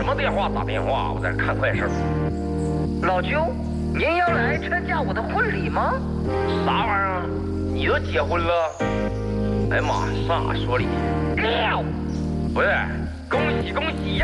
么电话打电话？我在这看快事。 老舅，您要来参加我的婚礼吗？ 啥玩意儿？你都结婚了？哎呀妈，上哪说理？ 撂！ 不是，恭喜恭喜呀！